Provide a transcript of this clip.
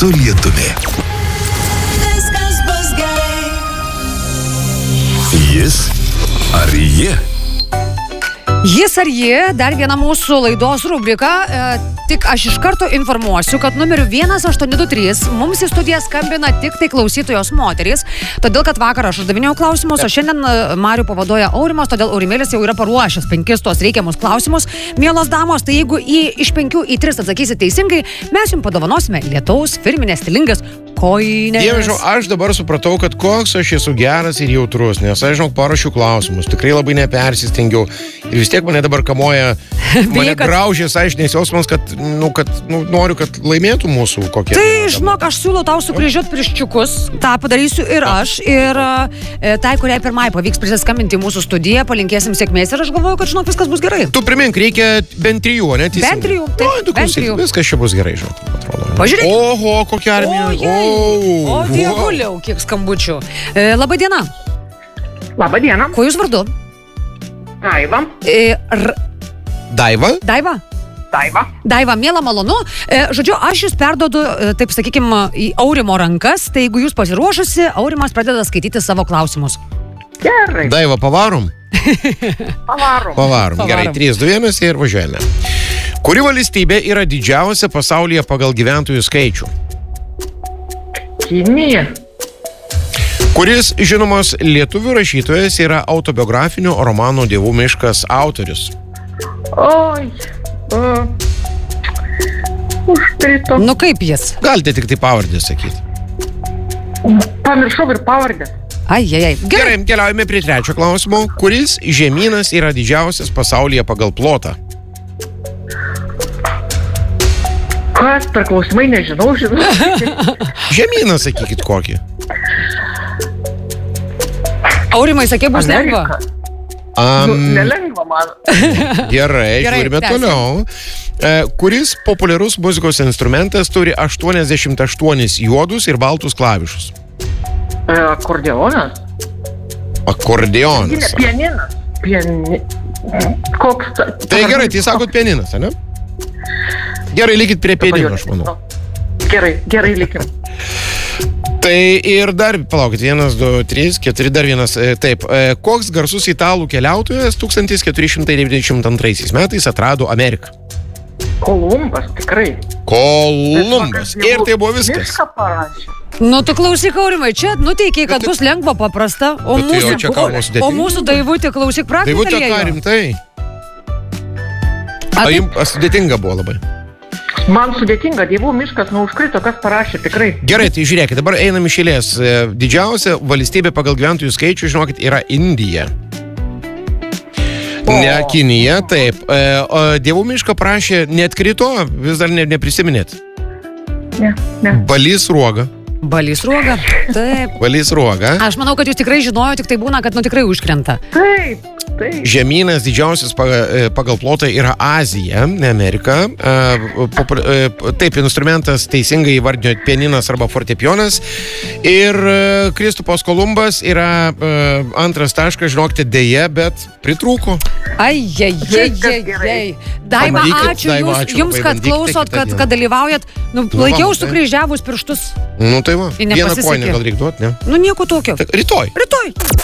su lietumi. Viskas bus gerai. Jis ar ji? Jis ar ji, dar viena mūsų laidos rubrika, tik aš iš karto informuosiu, kad numeriu 1823 mums į studiją skambina tik tai klausytojos moterys, todėl kad vakar aš uždavinėjau klausimus, o šiandien Marių pavaduoja Aurimas, todėl Aurimėlis jau yra paruošęs 5 tos reikiamus klausimus. Mielos damos, tai jeigu iš 5 į 3 atsakysite teisingai, mes jums padovanosime lietaus firminės stilingas kojinės. Dievišau, aš dabar supratau, kad koks aš esu geras ir jautrus, nes aš parašiau klausimus, tikrai labai nepersistengiau ir vis tiek mane dabar kamoja, mane graužė sąžinės jausmas, kad noriu, kad laimėtų mūsų kokie. Tai, žinok, aš siūlau tau sukryžiuot priščiukus, tą padarysiu ir aš, ir tai, kuriai pirmai pavyks prisiskambinti mūsų studiją, palinkėsim sėkmės ir aš galvoju, kad, žinok, viskas bus gerai. Tu primink, reikia bent 3, ne? Bent 3, taip, bent 3. Viskas čia bus gerai, žinok, atrodo. Pažiūrėk. Oho, kokia armija. O, dievuliau, kiek skambučių. Labą dieną. Labą dieną. Kuo jūs vardu? Daiva. Daiva? Daiva? Daiva. Daiva, miela, malonu. Žodžiu, aš jūs perduodu, taip sakykime, į Aurimo rankas, tai jeigu jūs pasiruošusi, Aurimas pradeda skaityti savo klausimus. Gerai. Daiva, pavarom? Pavarom. Gerai, 3, 2, 1 ir važiuojame. Kuri valstybė yra didžiausia pasaulyje pagal gyventojų skaičių? Kinija. Kuris žinomas lietuvių rašytojas yra autobiografinio romano Dievų miškas autorius? Oi. Užkrito. Nu kaip jis? Galite tik tai pavardę sakyti. Pamiršau ir pavardę. Ai. Gerai, keliaujame prie 3 klausimo. Kuris žemynas yra didžiausias pasaulyje pagal plotą? Kas per klausimai, nežinau. Žemyną sakykit kokį. Aurimai, sakė, bus lengva. Nelengva man. Gerai, žiūrime tęsim. toliau. Kuris populiarus muzikos instrumentas turi 88 juodus ir baltus klavišus? Akordeonas. Akordeonas. Pianinas. Koks? Tai gerai, tai sakot pianinas, ne? Gerai, likit prie pianino, aš manau. Gerai, likim. Tai ir dar, palaukit, 1, 2, 3, 4, dar vienas. Taip, koks garsus italų keliautojas 1492 metais atrado Ameriką? Kolumbas, tikrai. Kolumbas. Ir tai buvo viskas. Viską parašė. Nu, tu klausyk, Aurimai, čia nuteikiai, kad bus lengva, paprasta, o Bet tai jau čia ką, buvo sudėtinga? mūsų Daivutė, klausyk, Daivutė, ką praktikalėjo. rimtai? Jums sudėtinga buvo labai. Man sudėtinga, Dievų miškas, užkrito, kas parašė, tikrai. Gerai, tai žiūrėkit, dabar einam iš eilės. Didžiausia valstybė pagal gyventojų skaičių, žinokit, yra Indija. Ne Kinija, taip. Dievų mišką prašė, neatkrito, vis dar neprisiminėt. Ne. Balys Sruoga. Balys Sruoga, taip. Balys Sruoga. Aš manau, kad jūs tikrai žinojo, tik tai būna, kad tikrai užkrenta. Taip. Žemynas didžiausias pagal plotą yra Azija, ne Amerika. Taip, instrumentas teisingai įvardinio pianinas arba fortepijonas. Ir Kristupas Kolumbas yra antras taškas, žinokite, dėja, bet pritrūko. Ai. Daiva, ačiū jums, kad klausot, kad dalyvaujat. Laikiau sukryžiavus pirštus. Nu tai va, vieną nepasisekė. koinę gal reik duot, ne? Nu nieko tokio. Rytoj.